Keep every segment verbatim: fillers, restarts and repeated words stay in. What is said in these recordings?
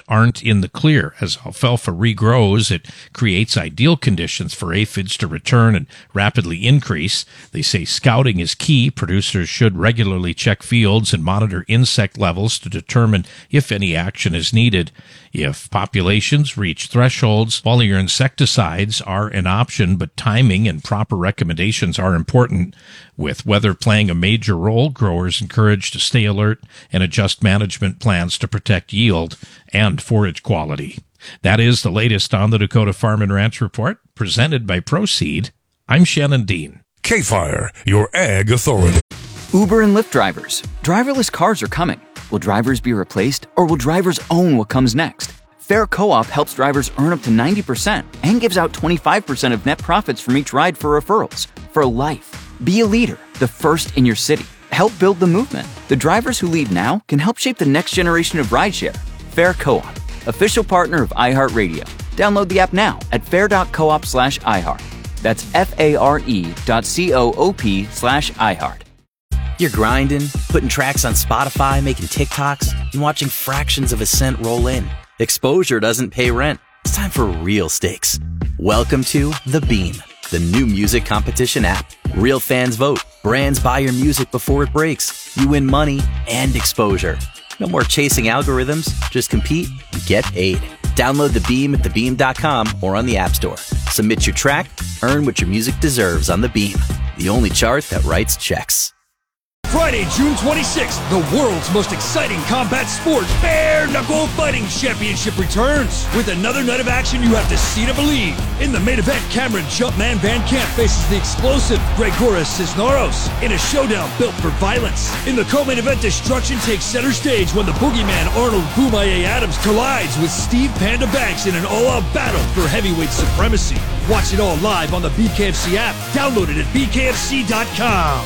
aren't in the clear. As alfalfa regrows, it creates ideal conditions for aphids to return and rapidly increase. They say scouting is key. Producers should regularly check fields and monitor insect levels to determine if any action is needed. If populations reach thresholds, foliar insecticides are an option, but timing and proper recommendations are important. With weather playing a major role, growers encouraged to stay alert and adjust management plans to protect yield and forage quality. That is the latest on the Dakota Farm and Ranch Report, presented by Proseed. I'm Shannon Dean. K-Fire, your ag authority. Uber and Lyft drivers. Driverless cars are coming. Will drivers be replaced, or will drivers own what comes next? Fair Co-op helps drivers earn up to ninety percent and gives out twenty-five percent of net profits from each ride for referrals. For life. Be a leader, the first in your city. Help build the movement. The drivers who lead now can help shape the next generation of rideshare. Fair Co-op, official partner of iHeartRadio. Download the app now at fair.coop slash iHeart. That's F-A-R-E dot C-O-O-P slash iHeart. You're grinding, putting tracks on Spotify, making TikToks, and watching fractions of a cent roll in. Exposure doesn't pay rent. It's time for real stakes. Welcome to The Beam, the new music competition app. Real fans vote. Brands buy your music before it breaks. You win money and exposure. No more chasing algorithms. Just compete and get paid. Download The Beam at the beam dot com or on the App Store. Submit your track. Earn what your music deserves on The Beam, the only chart that writes checks. Friday, June twenty-sixth, the world's most exciting combat sport, Bare Knuckle Fighting Championship returns. With another night of action you have to see to believe. In the main event, Cameron Jumpman Van Camp faces the explosive Gregoras Cisneros in a showdown built for violence. In the co-main event, destruction takes center stage when the boogeyman Arnold Boomaye Adams collides with Steve Panda Banks in an all-out battle for heavyweight supremacy. Watch it all live on the B K F C app. Download it at B K F C dot com.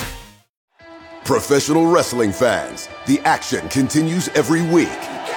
Professional wrestling fans, the action continues every week.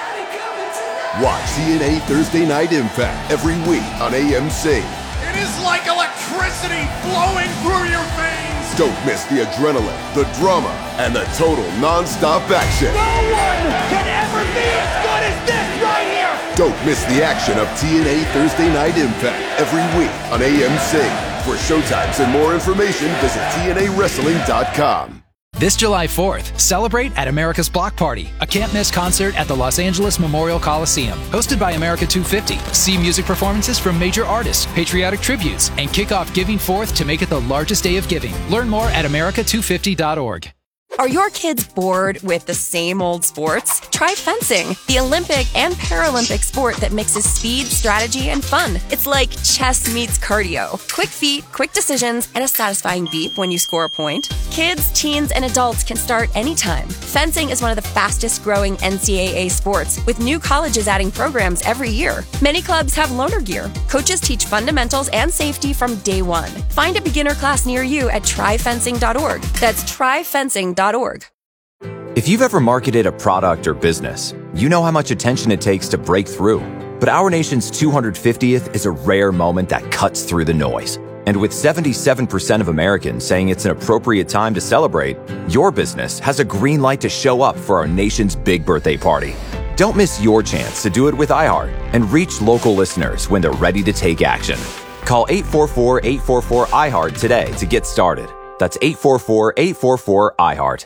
Watch T N A Thursday Night Impact every week on A M C. It is like electricity flowing through your veins. Don't miss the adrenaline, the drama, and the total non-stop action. No one can ever be as good as this right here. Don't miss the action of T N A Thursday Night Impact every week on A M C. For showtimes and more information, visit T N A wrestling dot com. This July fourth, celebrate at America's Block Party, a can't-miss concert at the Los Angeles Memorial Coliseum. Hosted by America two fifty. See music performances from major artists, patriotic tributes, and kick off Giving Fourth to make it the largest day of giving. Learn more at America two fifty dot org. Are your kids bored with the same old sports? Try fencing, the Olympic and Paralympic sport that mixes speed, strategy, and fun. It's like chess meets cardio. Quick feet, quick decisions, and a satisfying beep when you score a point. Kids, teens, and adults can start anytime. Fencing is one of the fastest growing N C double A sports, with new colleges adding programs every year. Many clubs have loaner gear. Coaches teach fundamentals and safety from day one. Find a beginner class near you at try fencing dot org. That's try fencing dot org. If you've ever marketed a product or business, you know how much attention it takes to break through. But our nation's two hundred fiftieth is a rare moment that cuts through the noise. And with seventy-seven percent of Americans saying it's an appropriate time to celebrate, your business has a green light to show up for our nation's big birthday party. Don't miss your chance to do it with iHeart and reach local listeners when they're ready to take action. Call eight four four, eight four four, iHeart today to get started. That's eight four four, eight four four, iHeart.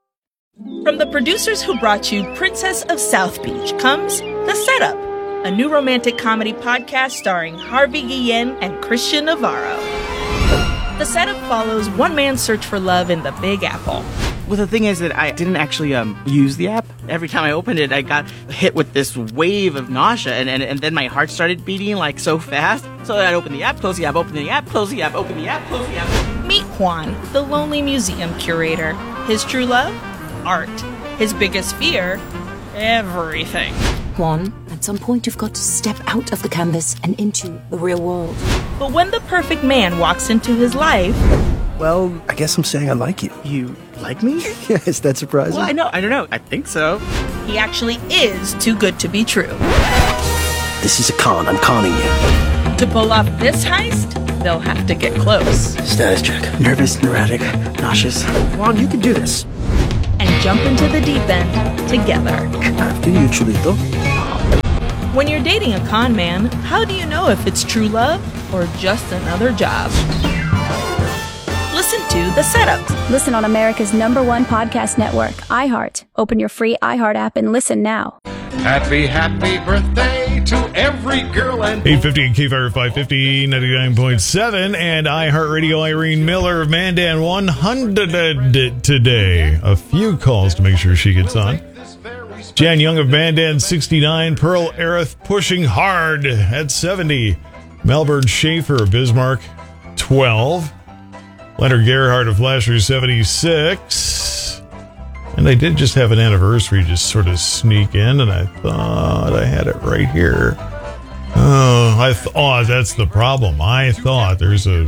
From the producers who brought you Princess of South Beach comes The Setup, a new romantic comedy podcast starring Harvey Guillen and Christian Navarro. The Setup follows one man's search for love in the Big Apple. Well, the thing is that I didn't actually um, use the app. Every time I opened it, I got hit with this wave of nausea, and, and, and then my heart started beating like so fast. So I'd open the app, close the app, open the app, close the app, open the app, close the app. Meet Juan, the lonely museum curator. His true love? Art. His biggest fear? Everything. Juan, at some point you've got to step out of the canvas and into the real world. But when the perfect man walks into his life... Well, I guess I'm saying I like you. You like me? Yeah, is that surprising? Well, I know, I don't know. I think so. He actually is too good to be true. This is a con. I'm conning you. To pull off this heist, they'll have to get close. Status check. Nervous, neurotic, nauseous. Juan, you can do this. And jump into the deep end together. After you, Chulito. When you're dating a con man, how do you know if it's true love or just another job? Listen to The Setup. Listen on America's number one podcast network, iHeart. Open your free iHeart app and listen now. Happy, happy birthday to every girl and eight fifty and K F I R five fifty, ninety-nine point seven, and iHeartRadio. Irene Miller of Mandan one hundred today. A few calls to make sure she gets on. Jan Young of Mandan sixty-nine. Pearl Aerith pushing hard at seventy. Melbourne Schaefer of Bismarck twelve. Leonard Gerhardt of Flasher seventy-six. And I did just have an anniversary just sort of sneak in, and I thought I had it right here. Oh, I th- oh that's the problem. I thought there's a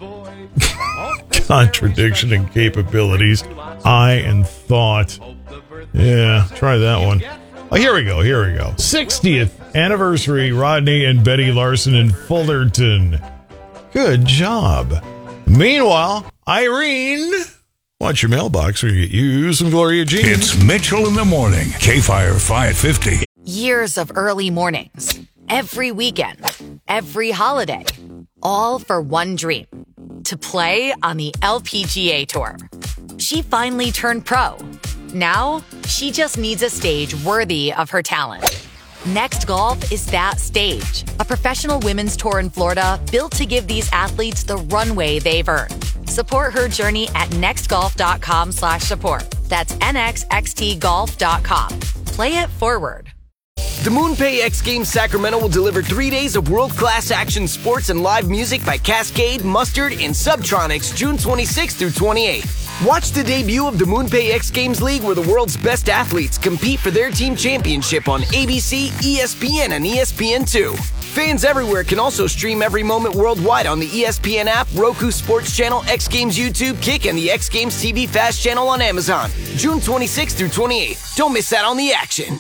contradiction in capabilities. I and thought. Yeah, try that one. Oh, here we go, here we go. sixtieth anniversary, Rodney and Betty Larson in Fullerton. Good job. Meanwhile, Irene, watch your mailbox or you get you some Gloria Jean. It's Mitchell in the Morning, K F I R five fifty. Years of early mornings, every weekend, every holiday, all for one dream, to play on the L P G A Tour. She finally turned pro. Now, she just needs a stage worthy of her talent. Next Golf is that stage, a professional women's tour in Florida built to give these athletes the runway they've earned. Support her journey at nextgolf.com slash support. That's nxxt golf dot com. Play it forward. The MoonPay X Games Sacramento will deliver three days of world-class action sports and live music by Cascade, Mustard, and Subtronics June twenty-sixth through twenty-eighth. Watch the debut of the MoonPay X Games League where the world's best athletes compete for their team championship on A B C, E S P N, and E S P N two. Fans everywhere can also stream every moment worldwide on the E S P N app, Roku Sports Channel, X Games YouTube, Kick, and the X Games T V Fast Channel on Amazon. June twenty-sixth through twenty-eighth. Don't miss out on the action.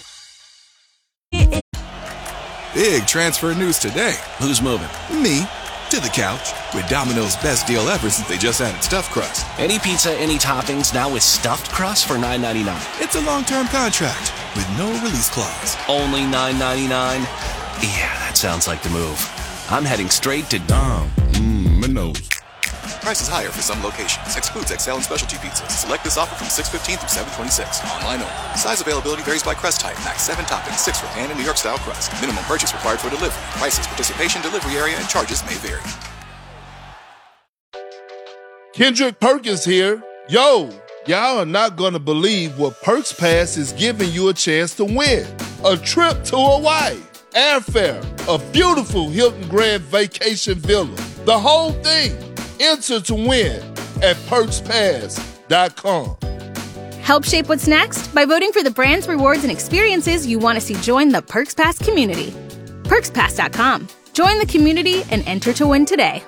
Big transfer news today. Who's moving? Me. To the couch. With Domino's best deal ever since they just added stuffed crust. Any pizza, any toppings, now with stuffed crust for nine ninety-nine. It's a long-term contract with no release clause. Only nine ninety-nine? Yeah, that sounds like the move. I'm heading straight to Dom. Mmm, Minos. Prices higher for some locations. Excludes X L and specialty pizzas. Select this offer from six fifteen through seven twenty-six. Online only. Size availability varies by crust type. Max seven toppings, six for pan and New York style crust. Minimum purchase required for delivery. Prices, participation, delivery area, and charges may vary. Kendrick Perkins here. Yo, y'all are not gonna believe what Perks Pass is giving you a chance to win. A trip to Hawaii, airfare, a beautiful Hilton Grand Vacation Villa. The whole thing. Enter to win at perks pass dot com. Help shape what's next by voting for the brands, rewards, and experiences you want to see join the Perks Pass community. perks pass dot com. Join the community and enter to win today.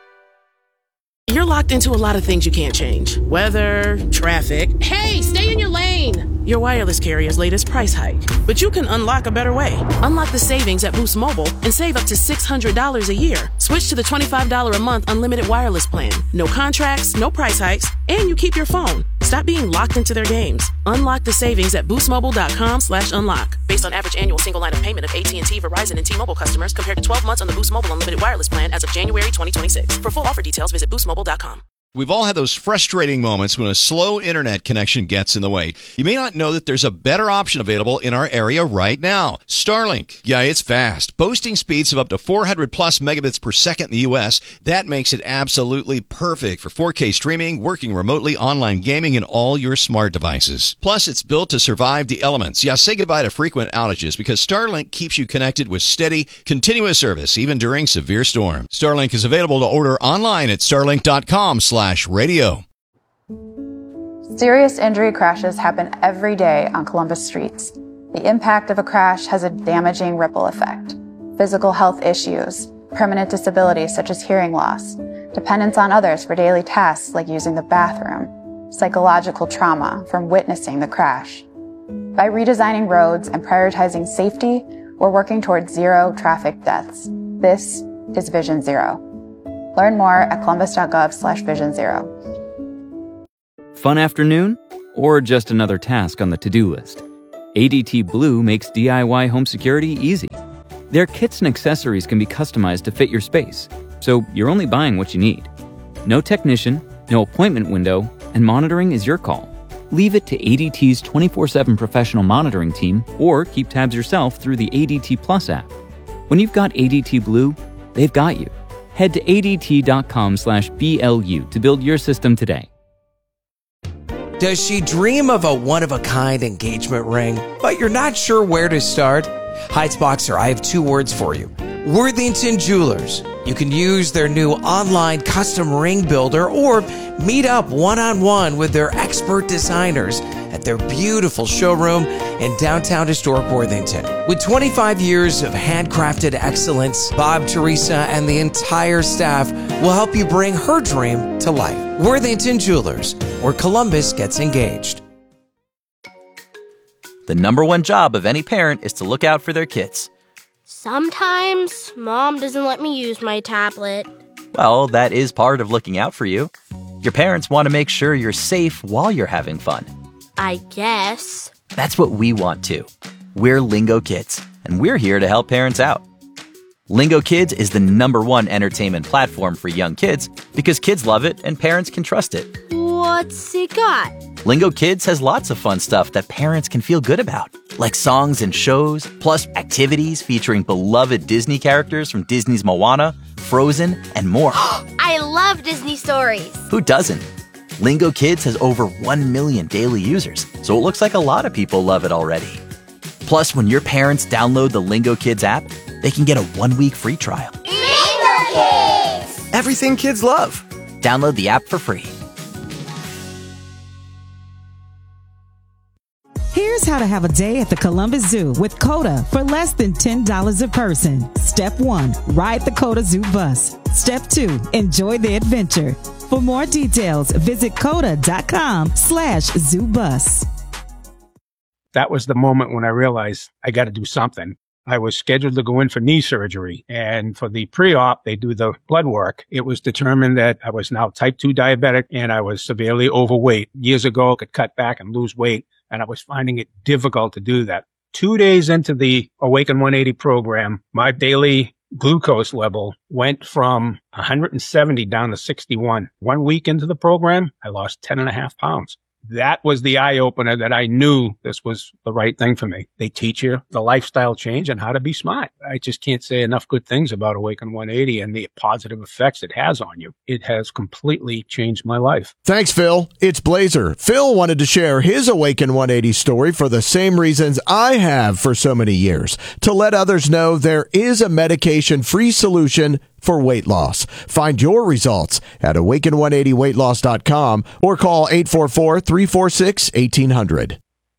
You're locked into a lot of things you can't change. Weather, traffic. Hey, stay in your lane! Your wireless carrier's latest price hike. But you can unlock a better way. Unlock the savings at Boost Mobile and save up to six hundred dollars a year. Switch to the twenty-five dollars a month unlimited wireless plan. No contracts, no price hikes, and you keep your phone. Stop being locked into their games. Unlock the savings at boostmobile.com slash unlock. Based on average annual single line of payment of A T and T, Verizon, and T-Mobile customers compared to twelve months on the Boost Mobile unlimited wireless plan as of January twenty twenty-six. For full offer details, visit boost mobile dot com. We've all had those frustrating moments when a slow internet connection gets in the way. You may not know that there's a better option available in our area right now. Starlink. Yeah, it's fast. Boasting speeds of up to four hundred plus megabits per second in the U S. That makes it absolutely perfect for four K streaming, working remotely, online gaming, and all your smart devices. Plus, it's built to survive the elements. Yeah, say goodbye to frequent outages because Starlink keeps you connected with steady, continuous service, even during severe storms. Starlink is available to order online at starlink dot com slash radio. Serious injury crashes happen every day on Columbus streets. The impact of a crash has a damaging ripple effect. Physical health issues, permanent disabilities such as hearing loss, dependence on others for daily tasks like using the bathroom, psychological trauma from witnessing the crash. By redesigning roads and prioritizing safety, we're working towards zero traffic deaths. This is Vision Zero. Learn more at columbus.gov slash vision zero. Fun afternoon? Or just another task on the to-do list? A D T Blue makes D I Y home security easy. Their kits and accessories can be customized to fit your space, so you're only buying what you need. No technician, no appointment window, and monitoring is your call. Leave it to A D T's twenty-four seven professional monitoring team, or keep tabs yourself through the A D T Plus app. When you've got A D T Blue, they've got you. Head to A D T dot com slash B L U to build your system today. Does she dream of a one-of-a-kind engagement ring, but you're not sure where to start? Heightsboxer, I have two words for you. Worthington Jewelers. You can use their new online custom ring builder or meet up one-on-one with their expert designers at their beautiful showroom in downtown historic Worthington. With twenty-five years of handcrafted excellence, Bob, Teresa, and the entire staff will help you bring her dream to life. Worthington Jewelers, where Columbus gets engaged. The number one job of any parent is to look out for their kids. Sometimes Mom doesn't let me use my tablet. Well, that is part of looking out for you. Your parents want to make sure you're safe while you're having fun. I guess. That's what we want too. We're Lingo Kids, and we're here to help parents out. Lingo Kids is the number one entertainment platform for young kids because kids love it and parents can trust it. What's it got? Lingo Kids has lots of fun stuff that parents can feel good about, like songs and shows, plus activities featuring beloved Disney characters from Disney's Moana, Frozen, and more. I love Disney stories. Who doesn't? Lingo Kids has over one million daily users, so it looks like a lot of people love it already. Plus, when your parents download the Lingo Kids app, they can get a one-week free trial. Lingo Kids! Everything kids love. Download the app for free. Here's how to have a day at the Columbus Zoo with CODA for less than ten dollars a person. Step one, ride the CODA Zoo bus. Step two, enjoy the adventure. For more details, visit coda.com slash zoo bus. That was the moment when I realized I got to do something. I was scheduled to go in for knee surgery, and for the pre-op, they do the blood work. It was determined that I was now type two diabetic and I was severely overweight. Years ago, I could cut back and lose weight, and I was finding it difficult to do that. Two days into the Awaken one eighty program, my daily glucose level went from one hundred seventy down to sixty-one. One week into the program, I lost ten and a half pounds. That was the eye-opener that I knew this was the right thing for me. They teach you the lifestyle change and how to be smart. I just can't say enough good things about Awaken one eighty and the positive effects it has on you. It has completely changed my life. Thanks, Phil. It's Blazer. Phil wanted to share his Awaken one eighty story for the same reasons I have for so many years, to let others know there is a medication-free solution for weight loss. Find your results at awaken one eighty weight loss dot com or call eight four four, three four six, one eight hundred.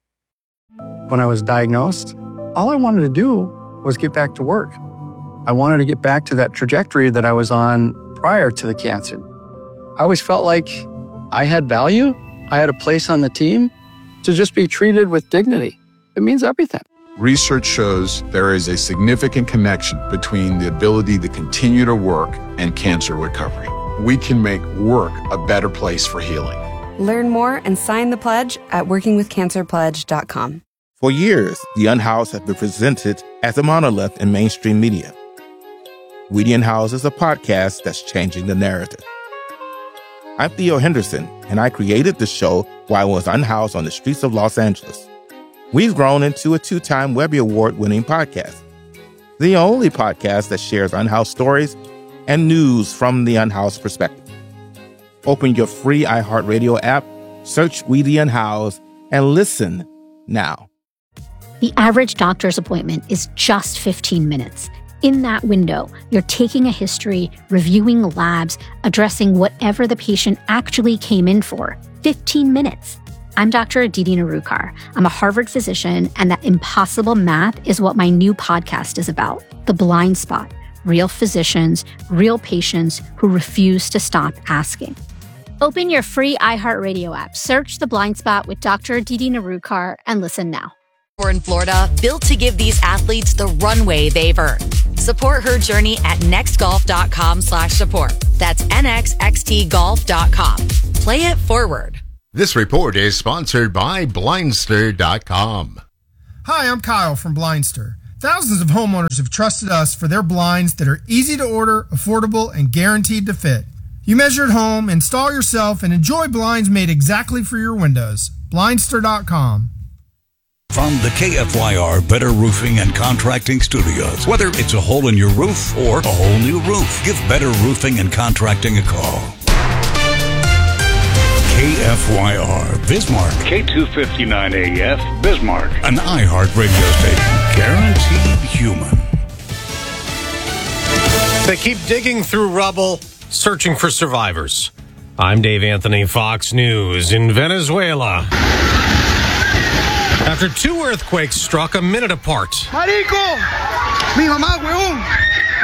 When I was diagnosed, all I wanted to do was get back to work. I wanted to get back to that trajectory that I was on prior to the cancer. I always felt like I had value. I had a place on the team. To just be treated with dignity, it means everything. Research shows there is a significant connection between the ability to continue to work and cancer recovery. We can make work a better place for healing. Learn more and sign the pledge at working with cancer pledge dot com. For years, The Unhoused has been presented as a monolith in mainstream media. We the Unhoused is a podcast that's changing the narrative. I'm Theo Henderson, and I created the show while I was unhoused on the streets of Los Angeles. We've grown into a two-time Webby Award-winning podcast, the only podcast that shares unhoused stories and news from the unhoused perspective. Open your free iHeartRadio app, search We the Unhoused, and listen now. The average doctor's appointment is just fifteen minutes. In that window, you're taking a history, reviewing labs, addressing whatever the patient actually came in for. fifteen minutes. I'm Doctor Aditi Narukar. I'm a Harvard physician, and that impossible math is what my new podcast is about. The Blind Spot. Real physicians, real patients who refuse to stop asking. Open your free iHeartRadio app, search The Blind Spot with Doctor Aditi Narukar, and listen now. We're in Florida, built to give these athletes the runway they've earned. Support her journey at nextgolf.com slash support. That's nxxt golf dot com. Play it forward. This report is sponsored by Blindster dot com. Hi, I'm Kyle from Blindster. Thousands of homeowners have trusted us for their blinds that are easy to order, affordable, and guaranteed to fit. You measure at home, install yourself, and enjoy blinds made exactly for your windows. Blindster dot com. From the K F Y R Better Roofing and Contracting Studios. Whether it's a hole in your roof or a whole new roof, give Better Roofing and Contracting a call. K F Y R Bismarck. K two fifty-nine A F Bismarck. An iHeart radio station. Guaranteed human. They keep digging through rubble, searching for survivors. I'm Dave Anthony, Fox News. In Venezuela, after two earthquakes struck a minute apart, Marico! Mi mamá, huevón!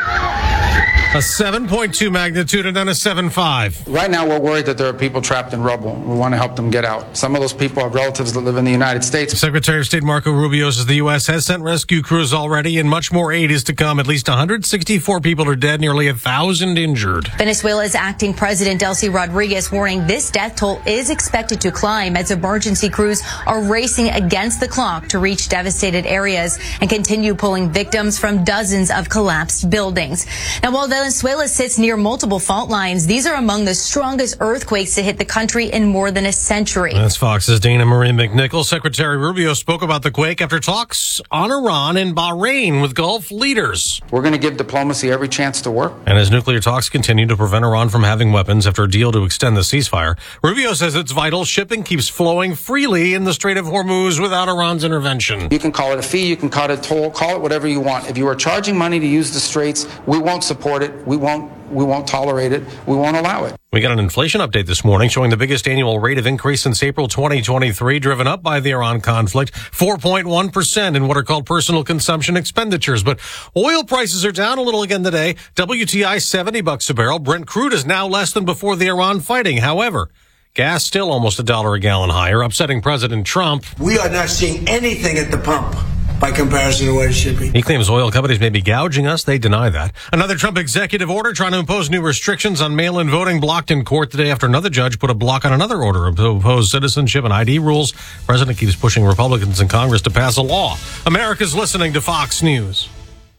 a seven point two magnitude and then a seven point five. Right now, we're worried that there are people trapped in rubble. We want to help them get out. Some of those people have relatives that live in the United States. Secretary of State Marco Rubio says the U S has sent rescue crews already, and much more aid is to come. At least one hundred sixty-four people are dead, nearly one thousand injured. Venezuela's acting president, Delcy Rodriguez, warning this death toll is expected to climb as emergency crews are racing against the clock to reach devastated areas and continue pulling victims from dozens of collapsed buildings. Now, while Venezuela sits near multiple fault lines, these are among the strongest earthquakes to hit the country in more than a century. That's Fox's Dana Marie McNichol. Secretary Rubio spoke about the quake after talks on Iran and Bahrain with Gulf leaders. We're going to give diplomacy every chance to work. And as nuclear talks continue to prevent Iran from having weapons after a deal to extend the ceasefire, Rubio says it's vital shipping keeps flowing freely in the Strait of Hormuz without Iran's intervention. You can call it a fee, you can call it a toll, call it whatever you want. If you are charging money to use the straits, we won't support it. We won't we won't tolerate it. We won't allow it. We got an inflation update this morning showing the biggest annual rate of increase since April twenty twenty-three, driven up by the Iran conflict, four point one percent in what are called personal consumption expenditures. But oil prices are down a little again today. W T I seventy bucks a barrel. Brent crude is now less than before the Iran fighting. However, gas still almost a dollar a gallon higher, upsetting President Trump. We are not seeing anything at the pump by comparison to what it should be. He claims oil companies may be gouging us. They deny that. Another Trump executive order trying to impose new restrictions on mail-in voting blocked in court today after another judge put a block on another order to impose citizenship and I D rules. The president keeps pushing Republicans in Congress to pass a law. America's listening to Fox News.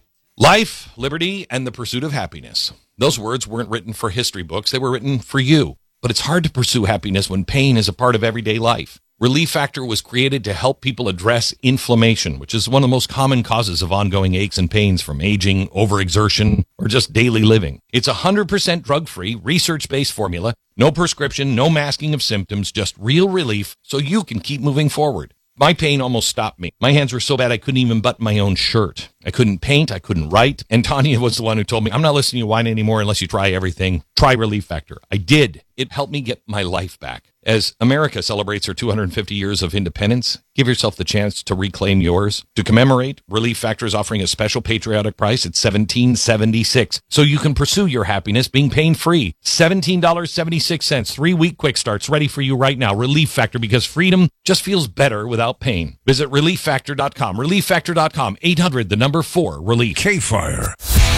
Life, liberty, and the pursuit of happiness. Those words weren't written for history books. They were written for you. But it's hard to pursue happiness when pain is a part of everyday life. Relief Factor was created to help people address inflammation, which is one of the most common causes of ongoing aches and pains from aging, overexertion, or just daily living. It's a one hundred percent drug-free, research-based formula, no prescription, no masking of symptoms, just real relief so you can keep moving forward. My pain almost stopped me. My hands were so bad I couldn't even button my own shirt. I couldn't paint. I couldn't write. And Tanya was the one who told me, I'm not listening to you whine anymore unless you try everything. Try Relief Factor. I did. It helped me get my life back. As America celebrates her two hundred fifty years of independence, give yourself the chance to reclaim yours. To commemorate, Relief Factor is offering a special patriotic price at seventeen dollars and seventy-six cents, so you can pursue your happiness being pain-free. seventeen dollars and seventy-six cents, three-week quick starts ready for you right now. Relief Factor, because freedom just feels better without pain. Visit relief factor dot com. relief factor dot com. eight hundred, the number four, relief. K-Fire.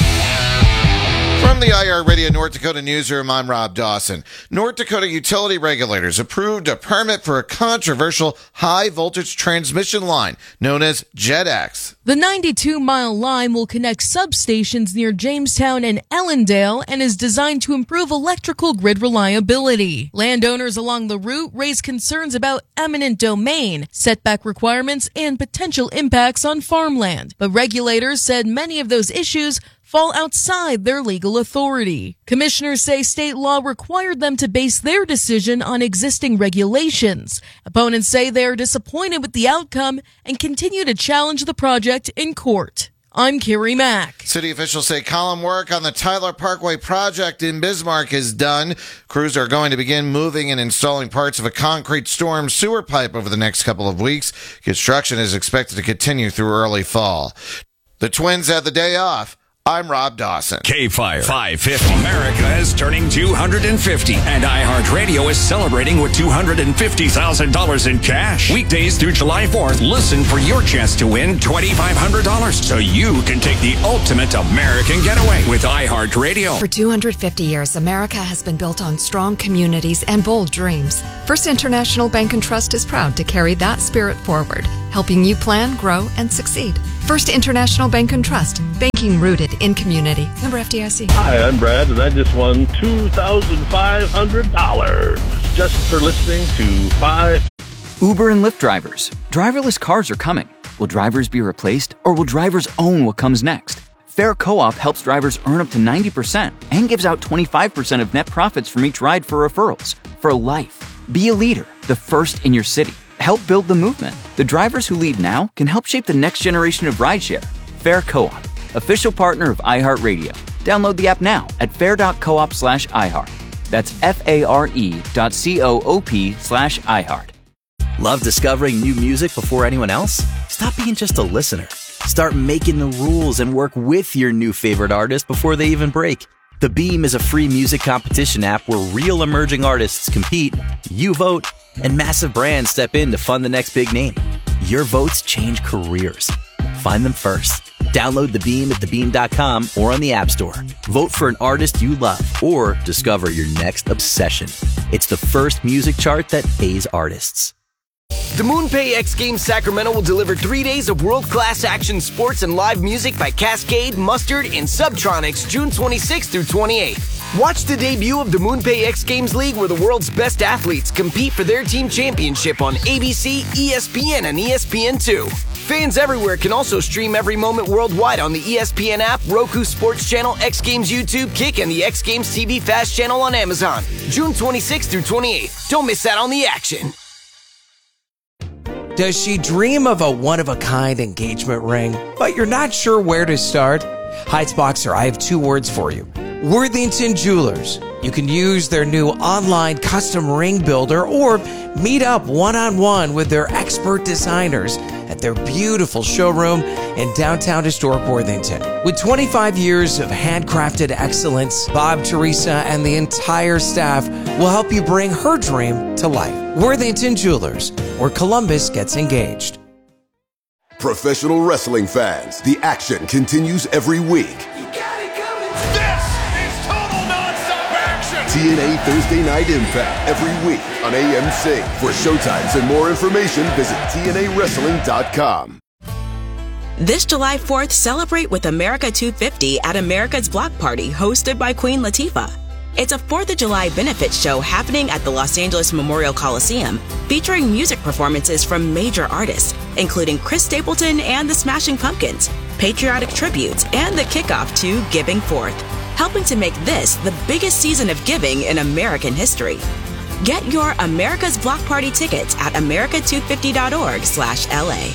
From the iHeartRadio North Dakota Newsroom, I'm Rob Dawson. North Dakota utility regulators approved a permit for a controversial high-voltage transmission line known as JetX. The ninety-two mile line will connect substations near Jamestown and Ellendale and is designed to improve electrical grid reliability. Landowners along the route raise concerns about eminent domain, setback requirements, and potential impacts on farmland. But regulators said many of those issues fall outside their legal authority. Commissioners say state law required them to base their decision on existing regulations. Opponents say they are disappointed with the outcome and continue to challenge the project in court. I'm Carrie Mack. City officials say column work on the Tyler Parkway project in Bismarck is done. Crews are going to begin moving and installing parts of a concrete storm sewer pipe over the next couple of weeks. Construction is expected to continue through early fall. The Twins had the day off. I'm Rob Dawson. K-Fire five fifty. America is turning two hundred fifty, and iHeartRadio is celebrating with two hundred fifty thousand dollars in cash. Weekdays through July fourth, listen for your chance to win twenty-five hundred dollars so you can take the ultimate American getaway with iHeartRadio. For two hundred fifty years, America has been built on strong communities and bold dreams. First International Bank and Trust is proud to carry that spirit forward, helping you plan, grow, and succeed. First International Bank and Trust. Banking rooted in community. Member F D I C. Hi, I'm Brad, and I just won two thousand five hundred dollars just for listening to five. Uber and Lyft drivers. Driverless cars are coming. Will drivers be replaced, or will drivers own what comes next? Fair Co-op helps drivers earn up to ninety percent and gives out twenty-five percent of net profits from each ride for referrals. For life. Be a leader, the first in your city. Help build the movement. The drivers who lead now can help shape the next generation of rideshare. Fair Co-op, official partner of iHeartRadio. Download the app now at fair.coop slash iHeart. That's F-A-R-E dot C-O-O-P slash iHeart. Love discovering new music before anyone else? Stop being just a listener. Start making the rules and work with your new favorite artist before they even break. The Beam is a free music competition app where real emerging artists compete, you vote, and massive brands step in to fund the next big name. Your votes change careers. Find them first. Download The Beam at the beam dot com or on the App Store. Vote for an artist you love or discover your next obsession. It's the first music chart that pays artists. The MoonPay X Games Sacramento will deliver three days of world-class action sports and live music by Cascade, Mustard, and Subtronics June twenty-sixth through twenty-eighth. Watch the debut of the MoonPay X Games League where the world's best athletes compete for their team championship on A B C, E S P N, and E S P N two. Fans everywhere can also stream every moment worldwide on the E S P N app, Roku Sports Channel, X Games YouTube, Kick, and the X Games T V Fast channel on Amazon. June twenty-sixth through twenty-eighth. Don't miss out on the action. Does she dream of a one-of-a-kind engagement ring, but you're not sure where to start? Heights Boxer, I have two words for you. Worthington Jewelers. You can use their new online custom ring builder or meet up one-on-one with their expert designers at their beautiful showroom in downtown historic Worthington. With twenty-five years of handcrafted excellence, Bob, Teresa, and the entire staff will help you bring her dream to life. Worthington Jewelers, where Columbus gets engaged. Professional wrestling fans, the action continues every week. T N A Thursday Night Impact every week on A M C. For showtimes and more information, visit T N A wrestling dot com. This July fourth, celebrate with America two fifty at America's Block Party, hosted by Queen Latifah. It's a fourth of July benefit show happening at the Los Angeles Memorial Coliseum, featuring music performances from major artists, including Chris Stapleton and the Smashing Pumpkins, patriotic tributes, and the kickoff to Giving Forth, helping to make this the biggest season of giving in American history. Get your America's Block Party tickets at america two fifty dot org slash L A.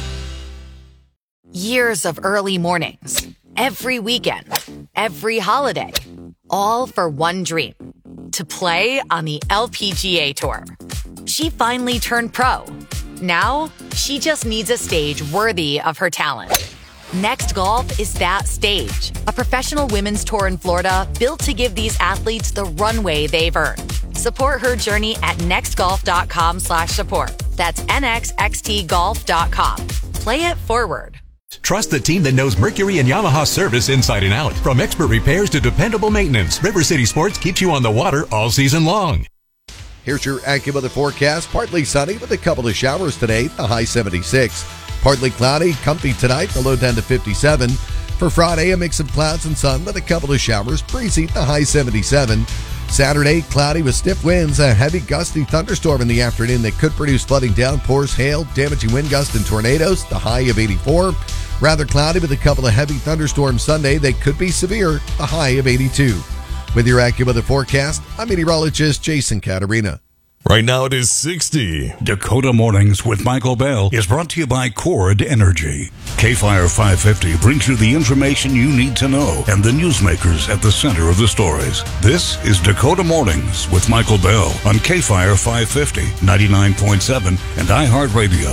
Years of early mornings, every weekend, every holiday, all for one dream, to play on the L P G A Tour. She finally turned pro. Now, she just needs a stage worthy of her talent. Next Golf is that stage, a professional women's tour in Florida built to give these athletes the runway they've earned. Support her journey at nextgolf.com slash support. That's N X X T golf dot com. Play it forward. Trust the team that knows Mercury and Yamaha service inside and out. From expert repairs to dependable maintenance, River City Sports keeps you on the water all season long. Here's your AccuWeather forecast. Partly sunny with a couple of showers today, the high seventy-six. Partly cloudy, comfy tonight, the low down to fifty-seven. For Friday, a mix of clouds and sun with a couple of showers, breezy, the high seventy-seven. Saturday, cloudy with stiff winds, a heavy gusty thunderstorm in the afternoon that could produce flooding downpours, hail, damaging wind gusts, and tornadoes, the high of eighty-four. Rather cloudy with a couple of heavy thunderstorms Sunday that could be severe, the high of eighty-two. With your AccuWeather forecast, I'm meteorologist Jason Caterina. Right now it is sixty. Dakota Mornings with Michael Bell is brought to you by Cord Energy. K-Fire five fifty brings you the information you need to know and the newsmakers at the center of the stories. This is Dakota Mornings with Michael Bell on K-Fire five fifty, ninety-nine point seven, and iHeartRadio.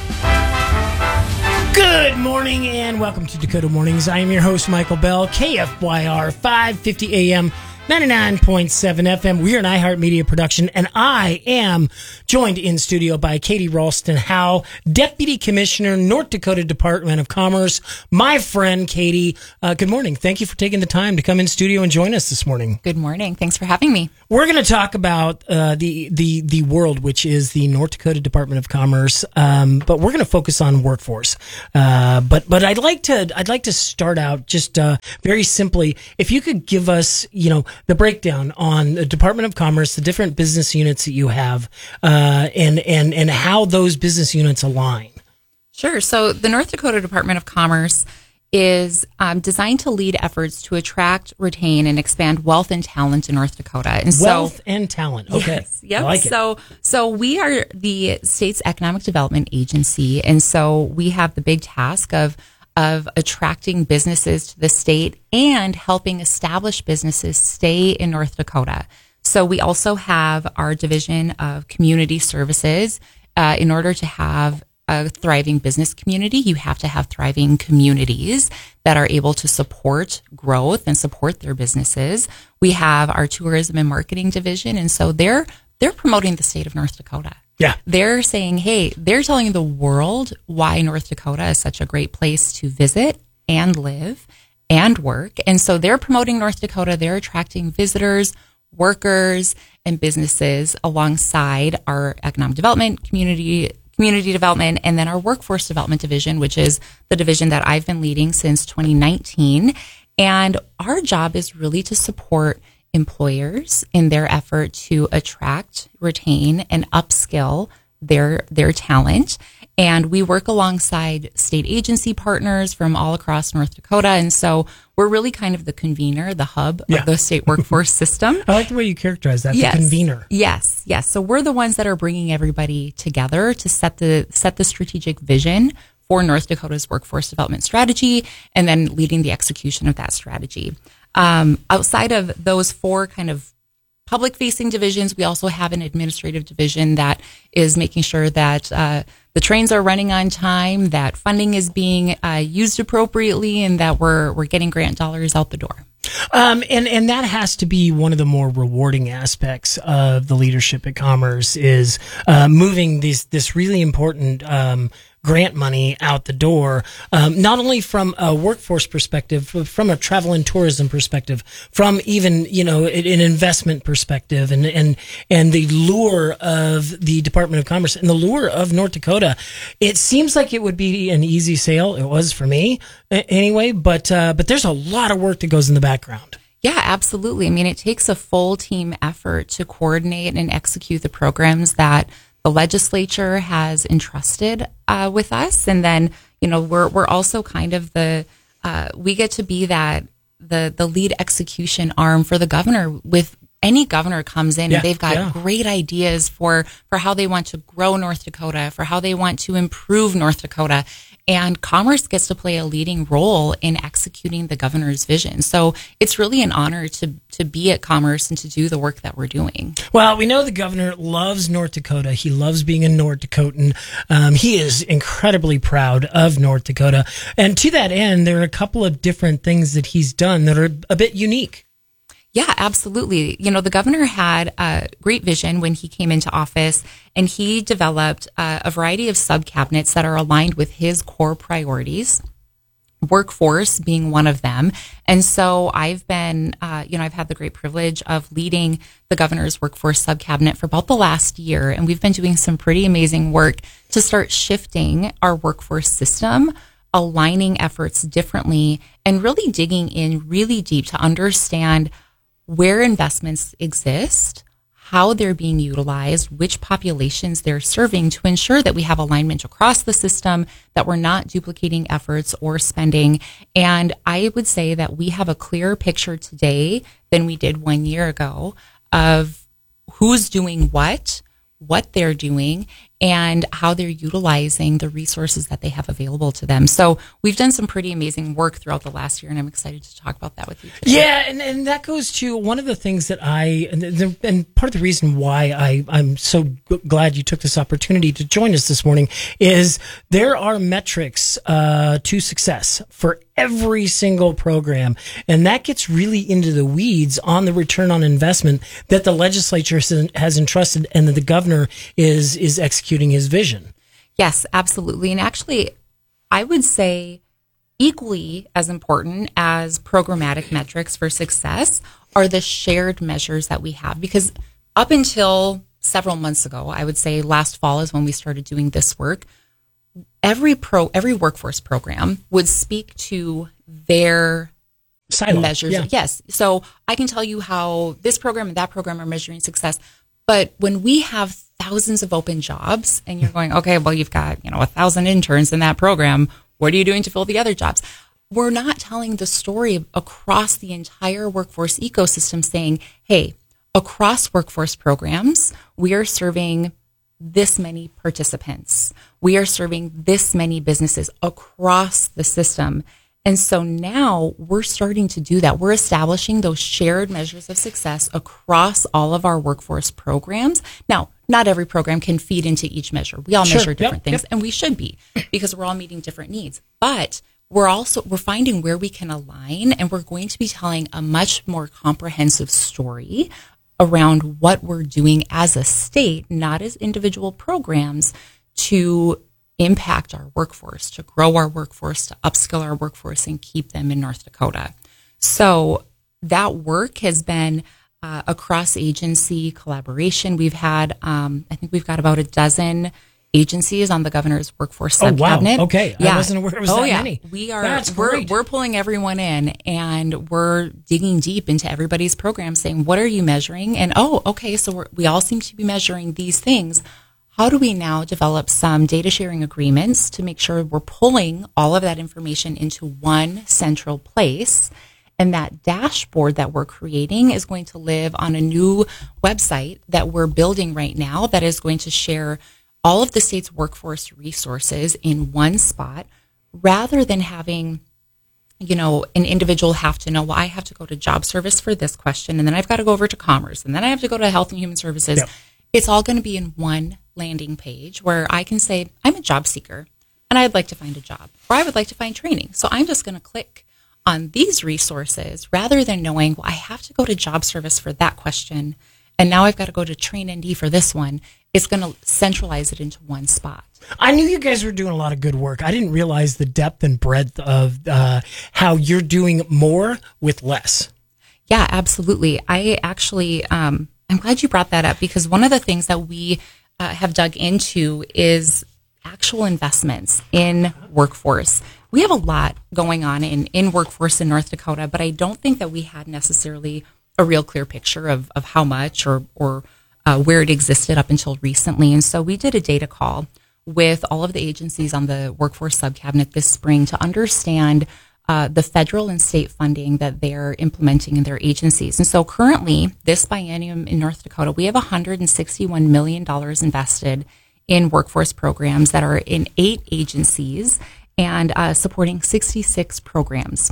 Good morning and welcome to Dakota Mornings. I am your host, Michael Bell, K F Y R five fifty A M, ninety-nine point seven F M. We're an iHeartMedia production, and I am joined in studio by Katie Ralston Howe, Deputy Commissioner, North Dakota Department of Commerce. My friend, Katie, uh, good morning. Thank you for taking the time to come in studio and join us this morning. Good morning. Thanks for having me. We're going to talk about uh, the, the, the world, which is the North Dakota Department of Commerce, um, but we're going to focus on workforce. Uh, but but I'd like to I'd like to start out just uh, very simply. If you could give us, you know, the breakdown on the Department of Commerce, the different business units that you have, uh, and and and how those business units align. Sure. So the North Dakota Department of Commerce is um, designed to lead efforts to attract, retain, and expand wealth and talent in North Dakota. And wealth so, and talent. Okay. Yes, yep. I like it. So, so we are the state's economic development agency, and so we have the big task of of attracting businesses to the state and helping established businesses stay in North Dakota. So we also have our division of community services. Uh, in order to have a thriving business community, you have to have thriving communities that are able to support growth and support their businesses. We have our tourism and marketing division, and so they're they're promoting the state of North Dakota. Yeah. They're saying, hey, they're telling the world why North Dakota is such a great place to visit and live and work. And so they're promoting North Dakota. They're attracting visitors, workers, and businesses alongside our economic development, community community development, and then our workforce development division, which is the division that I've been leading since twenty nineteen. And our job is really to support employers in their effort to attract, retain, and upskill their their talent. And we work alongside state agency partners from all across North Dakota. And so we're really kind of the convener, the hub Yeah. of the state workforce system. I like the way you characterize that, Yes. the convener. Yes, yes. So we're the ones that are bringing everybody together to set the set the strategic vision for North Dakota's workforce development strategy, and then leading the execution of that strategy. Um, outside of those four kind of public-facing divisions, we also have an administrative division that is making sure that uh, the trains are running on time, that funding is being uh, used appropriately, and that we're we're getting grant dollars out the door. Um, and, and that has to be one of the more rewarding aspects of the leadership at Commerce is uh, moving these this really important um, grant money out the door, um, not only from a workforce perspective, but from a travel and tourism perspective, from even, you know, an investment perspective, and, and, and the lure of the Department of Commerce and the lure of North Dakota. It seems like it would be an easy sale. It was for me anyway, but, uh, but there's a lot of work that goes in the background. Yeah, absolutely. I mean, it takes a full team effort to coordinate and execute the programs that the legislature has entrusted uh, with us. And then, you know, we're we're also kind of the, uh, we get to be that, the the lead execution arm for the governor. With any governor comes in Yeah, and they've got yeah. great ideas for, for how they want to grow North Dakota, for how they want to improve North Dakota. And Commerce gets to play a leading role in executing the governor's vision. So it's really an honor to to be at Commerce and to do the work that we're doing. Well, we know the governor loves North Dakota. He loves being a North Dakotan. Um, he is incredibly proud of North Dakota. And to that end, there are a couple of different things that he's done that are a bit unique. Yeah, absolutely. You know, the governor had a great vision when he came into office, and he developed uh, a variety of sub-cabinets that are aligned with his core priorities, workforce being one of them. And so I've been, uh, you know, I've had the great privilege of leading the governor's workforce sub-cabinet for about the last year, and we've been doing some pretty amazing work to start shifting our workforce system, aligning efforts differently, and really digging in really deep to understand where investments exist, how they're being utilized, which populations they're serving, to ensure that we have alignment across the system, that we're not duplicating efforts or spending. And I would say that we have a clearer picture today than we did one year ago of who's doing what, what they're doing, and how they're utilizing the resources that they have available to them. So we've done some pretty amazing work throughout the last year, and I'm excited to talk about that with you today. Yeah, and, and that goes to one of the things that I, and, the, and part of the reason why I, I'm so g- glad you took this opportunity to join us this morning is there are metrics uh, to success for every single program. And that gets really into the weeds on the return on investment that the legislature has entrusted and that the governor is, is executing his vision. Yes, absolutely. And actually, I would say equally as important as programmatic metrics for success are the shared measures that we have. Because up until several months ago, I would say last fall is when we started doing this work, every pro, every workforce program would speak to their Silo. measures. Yeah. Yes. So I can tell you how this program and that program are measuring success. But when we have thousands of open jobs and you're going, okay, well, you've got, you know, a thousand interns in that program. What are you doing to fill the other jobs? We're not telling the story across the entire workforce ecosystem saying, hey, across workforce programs, we are serving this many participants. We are serving this many businesses across the system. And so now we're starting to do that. We're establishing those shared measures of success across all of our workforce programs. Now, not every program can feed into each measure. We all Sure. measure different Yep, things, yep. and we should be, because we're all meeting different needs. But we're also, we're finding where we can align, and we're going to be telling a much more comprehensive story around what we're doing as a state, not as individual programs, to impact our workforce, to grow our workforce, to upskill our workforce and keep them in North Dakota. So that work has been uh, a cross-agency collaboration. We've had, um, I think we've got about a dozen agencies on the governor's workforce Oh, wow. sub-cabinet. Okay. I Yeah. wasn't aware it was oh, that yeah. many. We are, That's we're, great. we're pulling everyone in, and we're digging deep into everybody's program saying, what are you measuring? And, oh, okay, so we're, we all seem to be measuring these things. How do we now develop some data sharing agreements to make sure we're pulling all of that information into one central place? And that dashboard that we're creating is going to live on a new website that we're building right now that is going to share all of the state's workforce resources in one spot, rather than having, you know, an individual have to know, well, I have to go to job service for this question, and then I've got to go over to commerce, and then I have to go to health and human services. Yep. It's all going to be in one landing page where I can say, I'm a job seeker and I'd like to find a job, or I would like to find training. So I'm just going to click on these resources rather than knowing, well, I have to go to job service for that question, and now I've got to go to Train N D for this one. It's going to centralize it into one spot. I knew you guys were doing a lot of good work. I didn't realize the depth and breadth of uh, how you're doing more with less. Yeah, absolutely. I actually, um, I'm glad you brought that up, because one of the things that we uh, have dug into is actual investments in workforce. We have a lot going on in, in workforce in North Dakota, but I don't think that we had necessarily a real clear picture of, of how much or, or uh, where it existed up until recently. And so we did a data call with all of the agencies on the workforce sub-cabinet this spring to understand uh, the federal and state funding that they're implementing in their agencies. And so currently, this biennium in North Dakota, we have one hundred sixty-one million dollars invested in workforce programs that are in eight agencies and uh, supporting sixty-six programs.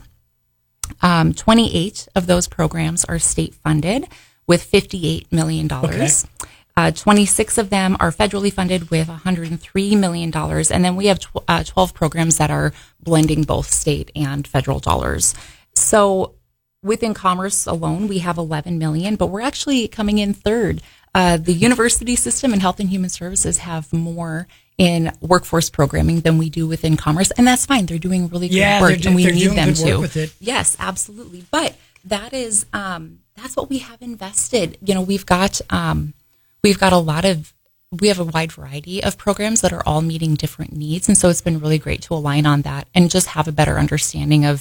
Um, twenty-eight of those programs are state funded with fifty-eight million dollars. Okay. Uh, twenty-six of them are federally funded with one hundred three million dollars. And then we have tw- uh, twelve programs that are blending both state and federal dollars. So within commerce alone, we have eleven million dollars, but we're actually coming in third. Uh, the university system and health and human services have more in workforce programming than we do within commerce. And that's fine. They're doing really good Yeah, work, they're do- and we they're need doing them good work to. with it. Yes, absolutely. But that is, um, that's what we have invested. You know, we've got, um, we've got a lot of, we have a wide variety of programs that are all meeting different needs. And so it's been really great to align on that and just have a better understanding of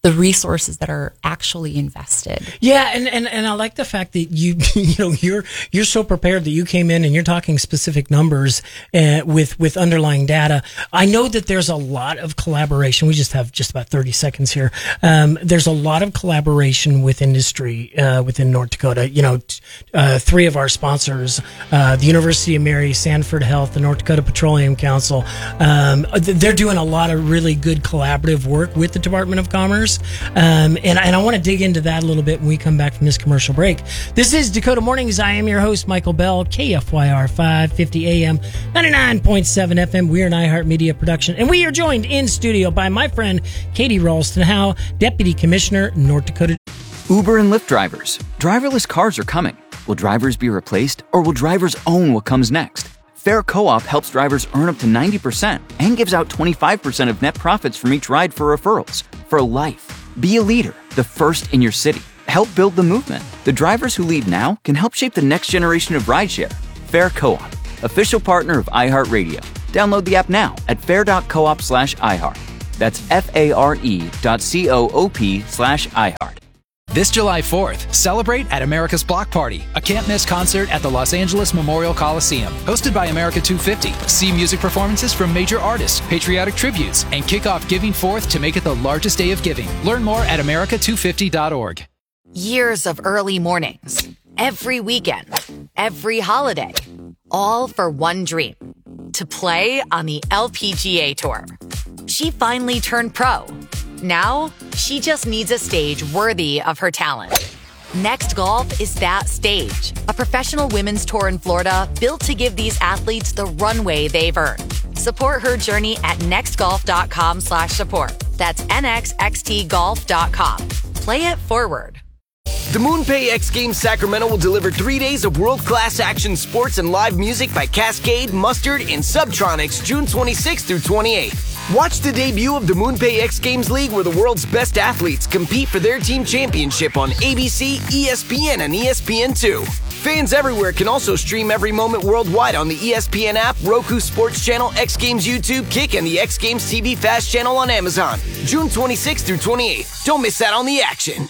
the resources that are actually invested. Yeah, and, and, and I like the fact that you you know you're you're so prepared that you came in and you're talking specific numbers uh, with with underlying data. I know that there's a lot of collaboration. We just have just about thirty seconds here. Um, there's a lot of collaboration with industry uh, within North Dakota. You know, t- uh, three of our sponsors, uh, the University of Mary, Sanford Health, the North Dakota Petroleum Council. Um, they're doing a lot of really good collaborative work with the Department of Commerce. Um, and, and I want to dig into that a little bit when we come back from this commercial break. This is Dakota Mornings. I am your host, Michael Bell, K F Y R five fifty A M, ninety-nine point seven F M. We are an iHeartMedia production. And we are joined in studio by my friend, Katie Ralston Howe, Deputy Commissioner, North Dakota. Uber and Lyft drivers. Driverless cars are coming. Will drivers be replaced, or will drivers own what comes next? Fair Co-op helps drivers earn up to ninety percent and gives out twenty-five percent of net profits from each ride for referrals. For life. Be a leader, the first in your city. Help build the movement. The drivers who lead now can help shape the next generation of rideshare. Fair Co-op, official partner of iHeartRadio. Download the app now at fair.coop slash iHeart. That's F-A-R-E dot C-O-O-P slash iHeart. This July fourth, celebrate at America's Block Party, a can't-miss concert at the Los Angeles Memorial Coliseum. Hosted by America two fifty. See music performances from major artists, patriotic tributes, and kick off Giving Forth to make it the largest day of giving. Learn more at America two fifty dot org. Years of early mornings, every weekend, every holiday, all for one dream, to play on the L P G A Tour. She finally turned pro. Now, she just needs a stage worthy of her talent. Next Golf is that stage, a professional women's tour in Florida built to give these athletes the runway they've earned. Support her journey at nextgolf.com slash support. That's N X X T golf dot com. Play it forward. The MoonPay X Games Sacramento will deliver three days of world-class action sports and live music by Cascade, Mustard, and Subtronics June twenty-sixth through twenty-eighth. Watch the debut of the MoonPay X Games League, where the world's best athletes compete for their team championship on A B C, E S P N, and E S P N two. Fans everywhere can also stream every moment worldwide on the E S P N app, Roku Sports Channel, X Games YouTube, Kick, and the X Games T V Fast channel on Amazon. June twenty-sixth through twenty-eighth. Don't miss out on the action.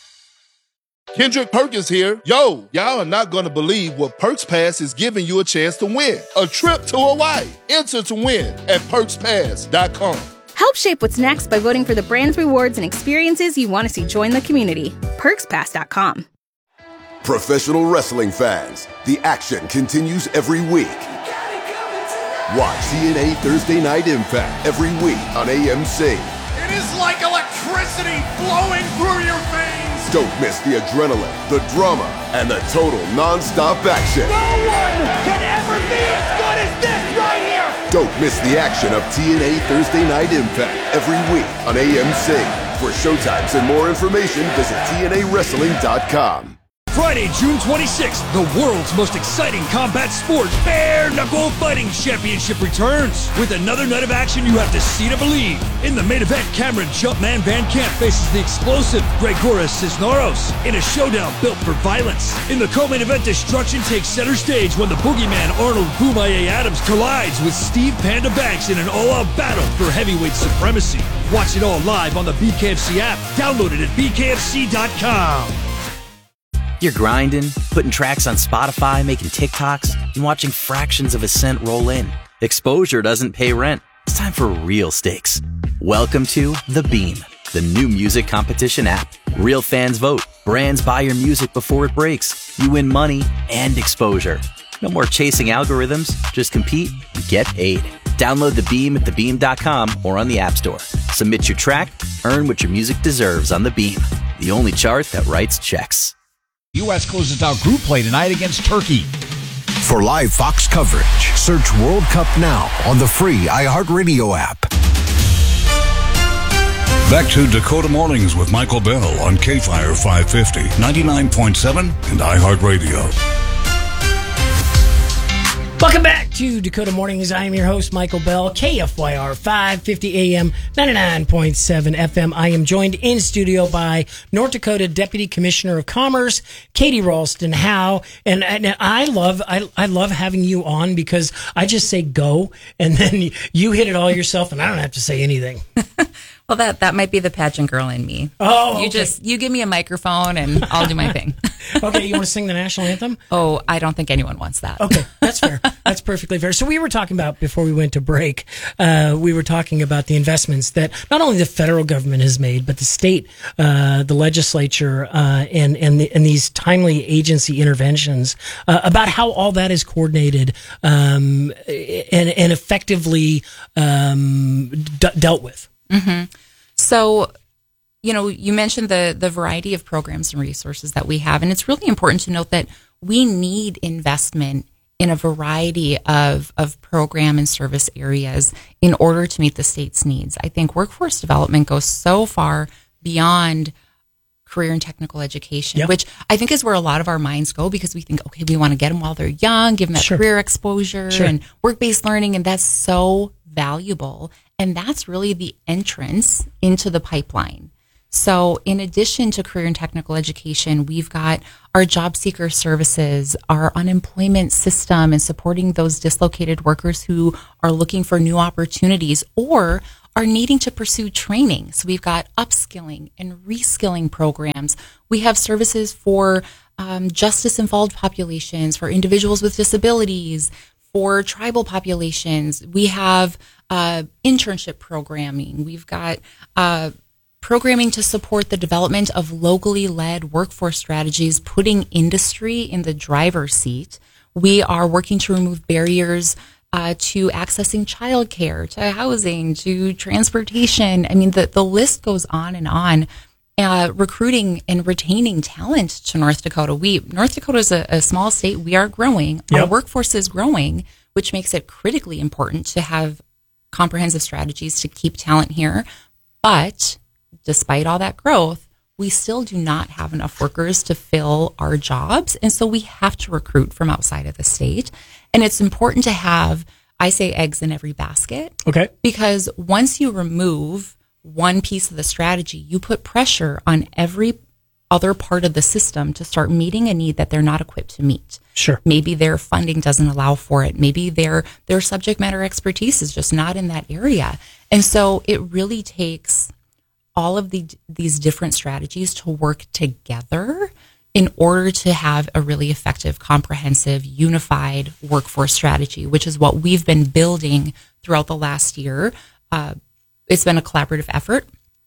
Kendrick Perkins here. Yo, y'all are not going to believe what Perks Pass is giving you a chance to win. A trip to Hawaii. Enter to win at perks pass dot com. Help shape what's next by voting for the brands, rewards, and experiences you want to see join the community. perks pass dot com. Professional wrestling fans, the action continues every week. Watch T N A Thursday Night Impact every week on A M C. It is like electricity flowing through your veins. Don't miss the adrenaline, the drama, and the total non-stop action. No one can ever be as good as this right here. Don't miss the action of T N A Thursday Night Impact every week on A M C. For showtimes and more information, visit T N A wrestling dot com. Friday, June twenty-sixth, the world's most exciting combat sport, Bare Knuckle Fighting Championship returns. With another night of action you have to see to believe. In the main event, Cameron Jumpman Van Camp faces the explosive Gregoris Cisneros in a showdown built for violence. In the co-main event, destruction takes center stage when the boogeyman Arnold Boomaye Adams collides with Steve Panda Banks in an all-out battle for heavyweight supremacy. Watch it all live on the B K F C app. Download it at B K F C dot com. You're grinding, putting tracks on Spotify, making TikToks, and watching fractions of a cent roll in. Exposure doesn't pay rent. It's time for real stakes. Welcome to The Beam, the new music competition app. Real fans vote. Brands buy your music before it breaks. You win money and exposure. No more chasing algorithms. Just compete and get paid. Download The Beam at the beam dot com or on the App Store. Submit your track, earn what your music deserves on The Beam, the only chart that writes checks. U S closes out group play tonight against Turkey. For live Fox coverage, search World Cup now on the free iHeartRadio app. Back to Dakota Mornings with Michael Bell on K-Fire five fifty, ninety-nine point seven, and iHeartRadio. Welcome back to Dakota Mornings. I am your host, Michael Bell, K F Y R five fifty A M, ninety-nine point seven F M. I am joined in studio by North Dakota Deputy Commissioner of Commerce, Katie Ralston Howe. And, and I love I, I love having you on because I just say go, and then you hit it all yourself, and I don't have to say anything. Well, Well, that, that might be the pageant girl in me. Oh, You okay. just, you give me a microphone and I'll do my thing. Okay, you want to sing the national anthem? Oh, I don't think anyone wants that. Okay, that's fair. That's perfectly fair. So we were talking about, before we went to break, uh, we were talking about the investments that not only the federal government has made, but the state, uh, the legislature, uh, and, and, the, and these timely agency interventions, uh, about how all that is coordinated, um, and, and effectively, um, d- dealt with. Mm-hmm. So, you know, you mentioned the the variety of programs and resources that we have, and it's really important to note that we need investment in a variety of, of program and service areas in order to meet the state's needs. I think workforce development goes so far beyond career and technical education, Yep. which I think is where a lot of our minds go, because we think, okay, we want to get them while they're young, give them that Sure. career exposure Sure. and work-based learning, and that's so valuable. And that's really the entrance into the pipeline. So in addition to career and technical education, we've got our job seeker services, our unemployment system, and supporting those dislocated workers who are looking for new opportunities or are needing to pursue training. So we've got upskilling and reskilling programs. We have services for um, justice-involved populations, for individuals with disabilities, for tribal populations. We have uh, internship programming. We've got uh, programming to support the development of locally led workforce strategies, putting industry in the driver's seat. We are working to remove barriers uh, to accessing childcare, to housing, to transportation. I mean, the, the list goes on and on. Uh, recruiting and retaining talent to North Dakota. We North Dakota is a, a small state. We are growing. Yep. Our workforce is growing, which makes it critically important to have comprehensive strategies to keep talent here. But despite all that growth, we still do not have enough workers to fill our jobs. And so we have to recruit from outside of the state. And it's important to have, I say, eggs in every basket. Okay. Because once you remove one piece of the strategy, you put pressure on every other part of the system to start meeting a need that they're not equipped to meet. Sure. Maybe their funding doesn't allow for it. Maybe their their subject matter expertise is just not in that area. And so it really takes all of the these different strategies to work together in order to have a really effective, comprehensive, unified workforce strategy, which is what we've been building throughout the last year. Uh, it's been a collaborative effort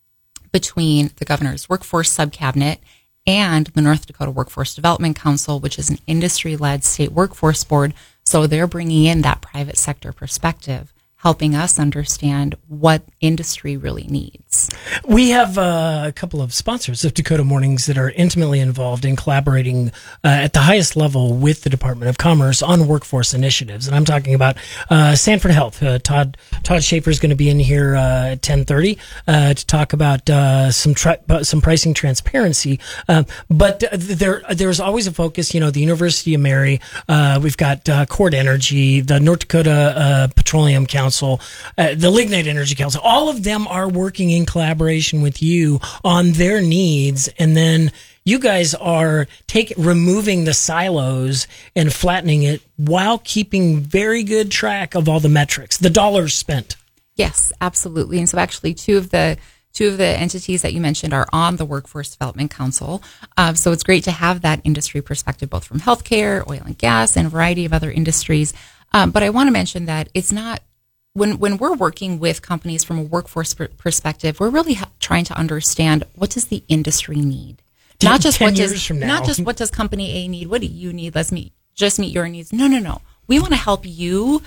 between the governor's workforce subcabinet and the North Dakota Workforce Development Council, which is an industry-led state workforce board. So they're bringing in that private sector perspective, helping us understand what industry really needs. We have uh, a couple of sponsors of Dakota Mornings that are intimately involved in collaborating uh, at the highest level with the Department of Commerce on workforce initiatives. And I'm talking about uh, Sanford Health. Uh, Todd Todd Schaefer is going to be in here uh, at ten thirty uh, to talk about uh, some tri- some pricing transparency. Uh, but there there's always a focus. You know, the University of Mary. Uh, we've got uh, Cord Energy, the North Dakota uh, Petroleum Council, uh, the Lignite Energy Council. All of them are working in collaboration with you on their needs, and then you guys are take removing the silos and flattening it while keeping very good track of all the metrics, the dollars spent. Yes, absolutely. And so actually two of the two of the entities that you mentioned are on the Workforce Development Council. Uh, so it's great to have that industry perspective, both from healthcare, oil and gas, and a variety of other industries. Um, but I want to mention that it's not When when we're working with companies from a workforce per- perspective, we're really ha- trying to understand what does the industry need. Ten, Not just ten what years does from now. not just what does company A need. What do you need? Let's meet just meet your needs. No, no, no. We want to help you,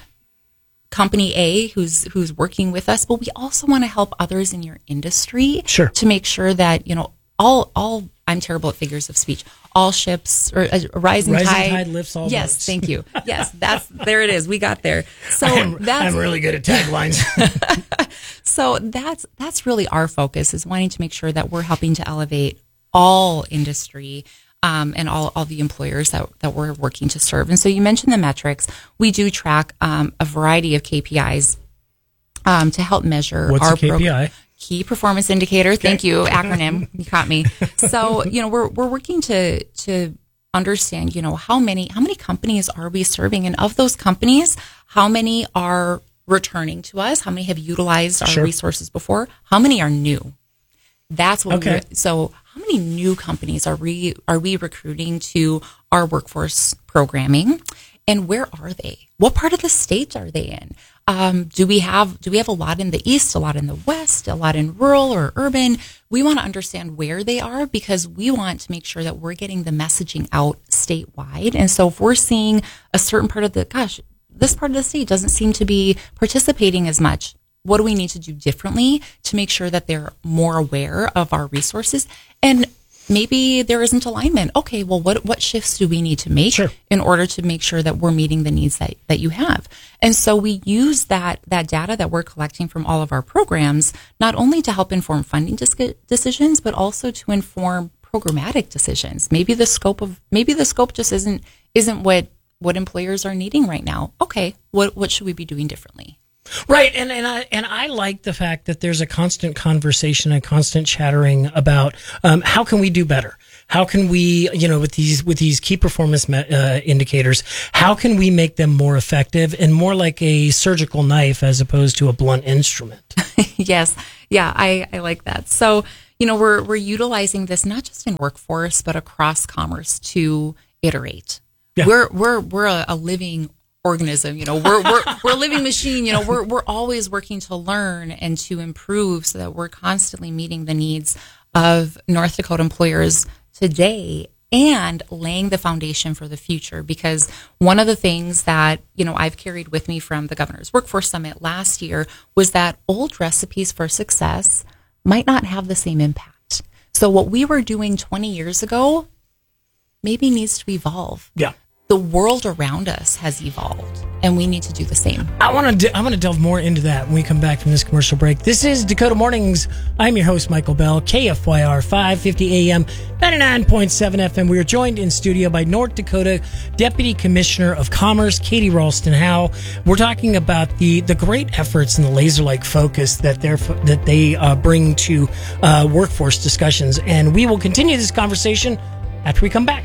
company A, who's who's working with us, but we also want to help others in your industry. Sure. To make sure that you know all all. I'm terrible at figures of speech. All ships or a rising, rising tide, tide lifts all Yes, boats. thank you. Yes, that's there. It is. We got there. So I'm, that's I'm really good at taglines. so that's that's really our focus, is wanting to make sure that we're helping to elevate all industry um, and all, all the employers that, that we're working to serve. And so you mentioned the metrics. We do track um, a variety of K P Is um, to help measure What's our a K P I? Pro- Key performance indicator. Thank you, acronym. You caught me. So, you know, we're we're working to to understand, you know, how many how many companies are we serving, and of those companies, how many are returning to us? How many have utilized our Sure. resources before? How many are new? That's what Okay. we so how many new companies are we are we recruiting to our workforce programming, and where are they? What part of the state are they in? Um, do we have do we have a lot in the east, a lot in the west, a lot in rural or urban? We want to understand where they are because we want to make sure that we're getting the messaging out statewide. And so if we're seeing a certain part of the gosh, this part of the state doesn't seem to be participating as much. What do we need to do differently to make sure that they're more aware of our resources? And maybe there isn't alignment. Okay, well, what what shifts do we need to make sure. in order to make sure that we're meeting the needs that, that you have? And so we use that that data that we're collecting from all of our programs, not only to help inform funding dis- decisions, but also to inform programmatic decisions. Maybe the scope of maybe the scope just isn't isn't what what employers are needing right now. Okay, what what should we be doing differently? Right, and and I and I like the fact that there's a constant conversation, a constant chattering about um, how can we do better. How can we, you know, with these with these key performance me- uh, indicators, how can we make them more effective and more like a surgical knife as opposed to a blunt instrument? Yes, yeah, I, I like that. So, you know, we're we're utilizing this not just in workforce but across commerce to iterate. Yeah. We're we're we're a, a living organism, you know, we're, we're, we're a living machine, you know, we're, we're always working to learn and to improve so that we're constantly meeting the needs of North Dakota employers today and laying the foundation for the future. Because one of the things that, you know, I've carried with me from the Governor's Workforce Summit last year was that old recipes for success might not have the same impact. So what we were doing twenty years ago maybe needs to evolve. Yeah. The world around us has evolved, and we need to do the same. I want to. De- I want to delve more into that when we come back from this commercial break. This is Dakota Mornings. I'm your host, Michael Bell, K F Y R five fifty A M, ninety-nine point seven F M. We are joined in studio by North Dakota Deputy Commissioner of Commerce, Katie Ralston Howe. We're talking about the the great efforts and the laser-like focus that they're that they uh, bring to uh, workforce discussions, and we will continue this conversation after we come back.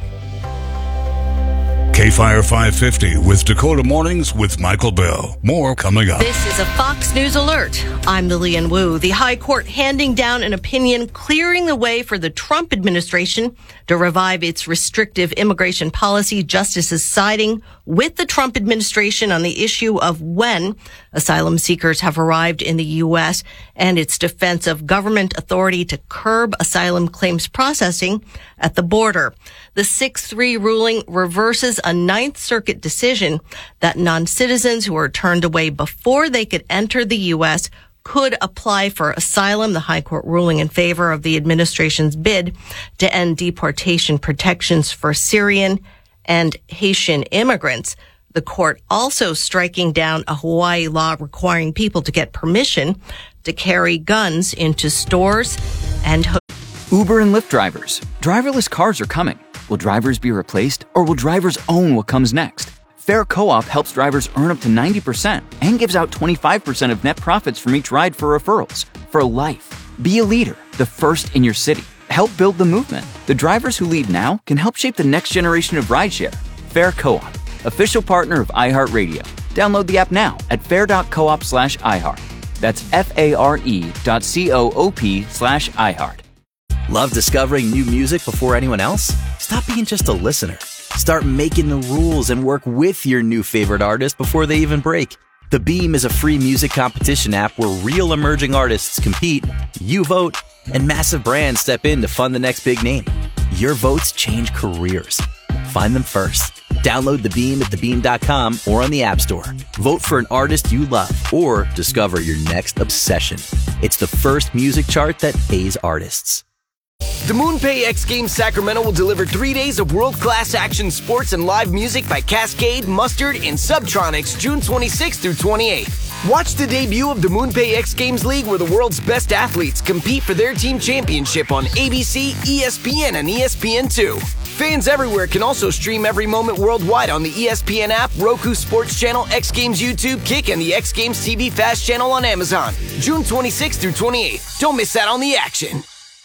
K-Fire five fifty with Dakota Mornings with Michael Bell. More coming up. This is a Fox News Alert. I'm Lillian Wu. The High Court handing down an opinion clearing the way for the Trump administration to revive its restrictive immigration policy. Justices siding with the Trump administration on the issue of when asylum seekers have arrived in the U S and its defense of government authority to curb asylum claims processing at the border. The six three ruling reverses a Ninth Circuit decision that non-citizens who are turned away before they could enter the U S could apply for asylum. The High Court ruling in favor of the administration's bid to end deportation protections for Syrian and Haitian immigrants. The court also striking down a Hawaii law requiring people to get permission to carry guns into stores and ho- Uber and Lyft drivers. Driverless cars are coming. Will drivers be replaced, or will drivers own what comes next? Fair Co-op helps drivers earn up to ninety percent and gives out twenty-five percent of net profits from each ride for referrals. For life. Be a leader, the first in your city. Help build the movement. The drivers who lead now can help shape the next generation of rideshare. Fair Co-op, official partner of iHeartRadio. Download the app now at fair.coop slash iHeart. That's F-A-R-E dot C-O-O-P slash iHeart. Love discovering new music before anyone else? Stop being just a listener. Start making the rules and work with your new favorite artist before they even break. The Beam is a free music competition app where real emerging artists compete, you vote, and massive brands step in to fund the next big name. Your votes change careers. Find them first. Download The Beam at the beam dot com or on the App Store. Vote for an artist you love or discover your next obsession. It's the first music chart that pays artists. The MoonPay X Games Sacramento will deliver three days of world-class action sports and live music by Cascade, Mustard, and Subtronics June twenty-sixth through twenty-eighth. Watch the debut of the MoonPay X Games League where the world's best athletes compete for their team championship on A B C, E S P N, and E S P N two. Fans everywhere can also stream every moment worldwide on the E S P N app, Roku Sports Channel, X Games YouTube, Kick, and the X Games T V Fast Channel on Amazon. June twenty-sixth through twenty-eighth. Don't miss out on the action.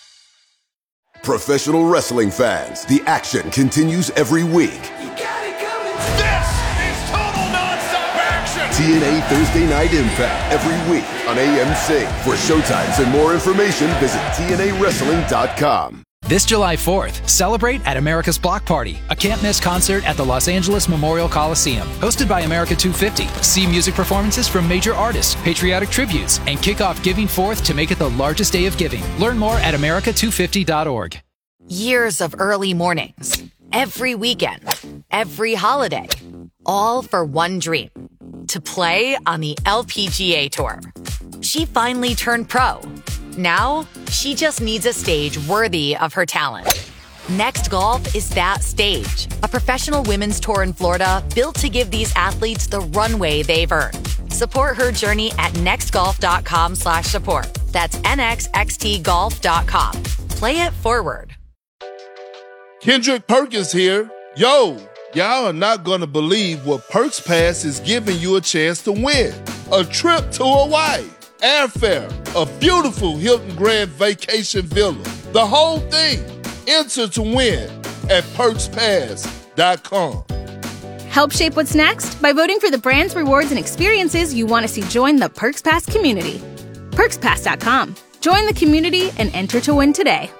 Professional wrestling fans, the action continues every week. This is total nonstop action. T N A Thursday Night Impact every week on A M C. For showtimes and more information, visit T N A wrestling dot com. This July fourth, celebrate at America's Block Party, a can't-miss concert at the Los Angeles Memorial Coliseum. Hosted by America two fifty. See music performances from major artists, patriotic tributes, and kick off Giving Fourth to make it the largest day of giving. Learn more at America two fifty dot org. Years of early mornings, every weekend, every holiday, all for one dream, to play on the L P G A Tour. She finally turned pro. Now, she just needs a stage worthy of her talent. Next Golf is that stage. A professional women's tour in Florida built to give these athletes the runway they've earned. Support her journey at nextgolf.com slash support. That's nxxtgolf dot com. Play it forward. Kendrick Perkins here. Yo, y'all are not going to believe what Perks Pass is giving you a chance to win. A trip to Hawaii. Airfare, a beautiful Hilton Grand Vacation Villa. The whole thing. Enter to win at perks pass dot com. Help shape what's next by voting for the brands, rewards, and experiences you want to see join the Perks Pass community. perks pass dot com. Join the community and enter to win today.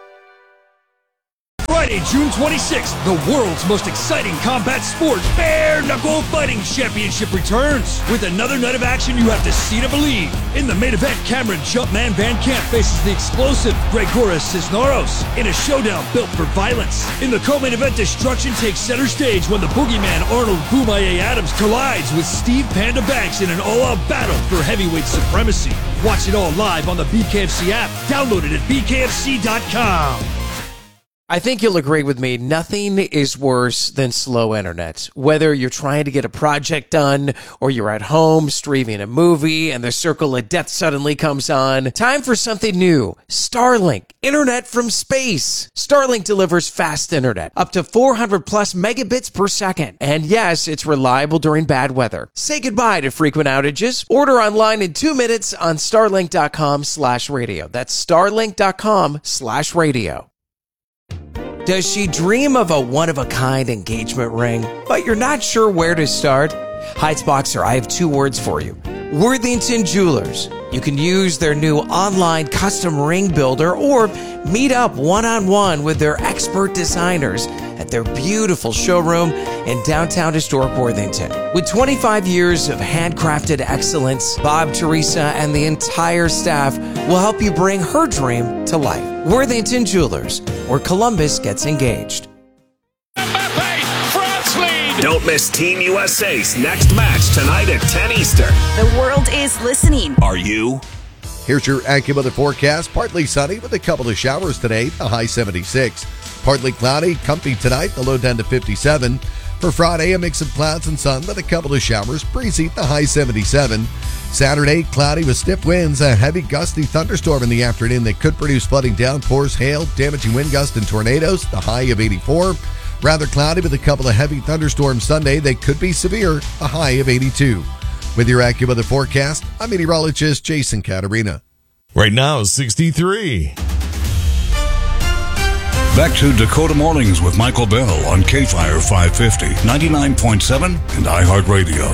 Friday, June twenty-sixth, the world's most exciting combat sport, Bare Knuckle Fighting Championship returns. With another night of action you have to see to believe. In the main event, Cameron Jumpman Van Camp faces the explosive Gregoras Cisneros in a showdown built for violence. In the co-main event, destruction takes center stage when the boogeyman Arnold Boomaye Adams collides with Steve Panda Banks in an all-out battle for heavyweight supremacy. Watch it all live on the B K F C app. Download it at B K F C dot com. I think you'll agree with me, nothing is worse than slow internet. Whether you're trying to get a project done or you're at home streaming a movie and the circle of death suddenly comes on, time for something new. Starlink, internet from space. Starlink delivers fast internet, up to four hundred plus megabits per second. And yes, it's reliable during bad weather. Say goodbye to frequent outages. Order online in two minutes on starlink dot com slash radio. That's starlink dot com slash radio. Does she dream of a one-of-a-kind engagement ring, but you're not sure where to start? Heights Boxer, I have two words for you. Worthington Jewelers. You can use their new online custom ring builder or meet up one-on-one with their expert designers at their beautiful showroom in downtown historic Worthington. With twenty-five years of handcrafted excellence, Bob, Teresa, and the entire staff will help you bring her dream to life. Worthington Jewelers, where Columbus gets engaged. Don't miss Team U S A's next match tonight at ten Eastern. The world is listening. Are you? Here's your AccuWeather forecast. Partly sunny with a couple of showers today, the high seventy-six. Partly cloudy, comfy tonight, the low down to fifty-seven. For Friday, a mix of clouds and sun with a couple of showers, breezy, the high seventy-seven. Saturday, cloudy with stiff winds, a heavy gusty thunderstorm in the afternoon that could produce flooding downpours, hail, damaging wind gusts, and tornadoes, the high of eighty-four. Rather cloudy with a couple of heavy thunderstorms Sunday. They could be severe, a high of eighty-two. With your AccuWeather forecast, I'm meteorologist Jason Caterina. Right now, sixty-three. Back to Dakota Mornings with Michael Bell on K-Fire five fifty, ninety-nine point seven, and iHeartRadio.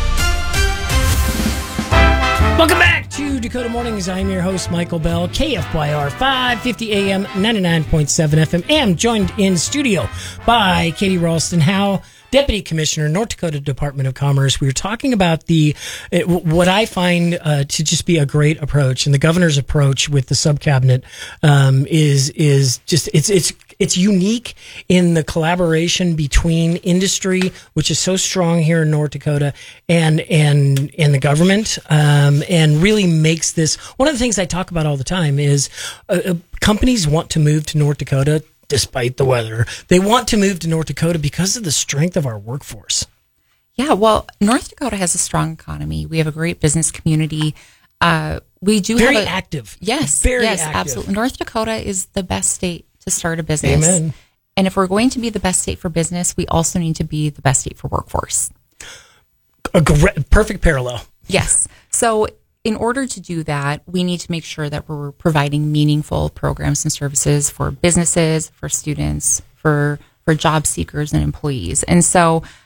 Welcome back to Dakota Mornings. I'm your host, Michael Bell, K F Y R five fifty A M, ninety-nine point seven F M. I'm joined in studio by Katie Ralston Howe, Deputy Commissioner, North Dakota Department of Commerce. We were talking about the it, what I find uh, to just be a great approach, and the governor's approach with the subcabinet um, is is just it's it's it's unique in the collaboration between industry, which is so strong here in North Dakota, and and and the government, um, and really makes this one of the things I talk about all the time is uh, uh, companies want to move to North Dakota. Despite the weather, they want to move to North Dakota because of the strength of our workforce. Yeah, well, North Dakota has a strong economy. We have a great business community. Uh, we do very have a, active. Yes, very yes, active. absolutely. North Dakota is the best state to start a business. Amen. And if we're going to be the best state for business, we also need to be the best state for workforce. A great, perfect parallel. Yes. So in order to do that, we need to make sure that we're providing meaningful programs and services for businesses, for students, for for job seekers and employees. And so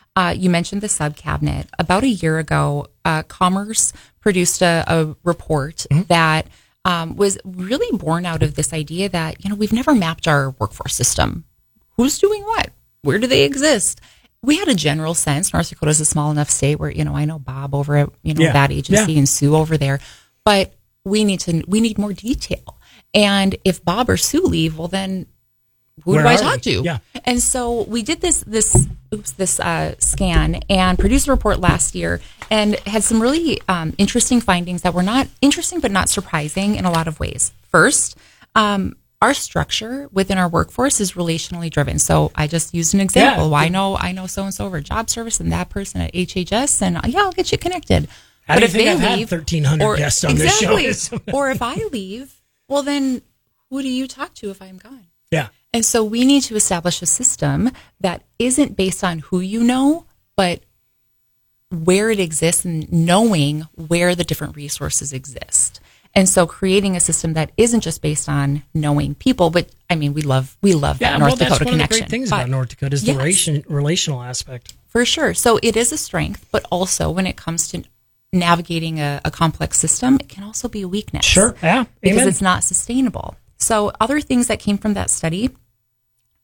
Uh, you mentioned the sub cabinet. About a year ago, uh, Commerce produced a, a report mm-hmm. that um, was really born out of this idea that, you know, we've never mapped our workforce system. Who's doing what? Where do they exist? We had a general sense. North Dakota is a small enough state where, you know, I know Bob over at, you know, yeah. that agency yeah. and Sue over there, but we need to, we need more detail. And if Bob or Sue leave, well, then who Where do I are talk we? to? Yeah. And so we did this, this, oops, this uh, scan and produced a report last year and had some really um, interesting findings that were not interesting, but not surprising in a lot of ways. First, um, our structure within our workforce is relationally driven. So I just used an example. Yeah. Well, I know, I know so-and-so over at job service and that person at H H S, and yeah, I'll get you connected. How but do you if think they I've leave, had thirteen hundred or, guests on exactly, this show? or if I leave, well, then who do you talk to if I'm gone? Yeah. And so we need to establish a system that isn't based on who you know, but where it exists and knowing where the different resources exist. And so creating a system that isn't just based on knowing people, but I mean, we love, we love Yeah, that North well, that's Dakota one connection. of the great things But- about North Dakota is yes. the relation, relational aspect. For sure. So it is a strength, but also when it comes to navigating a, a complex system, it can also be a weakness. Sure. Yeah. Because Amen. it's not sustainable. So other things that came from that study,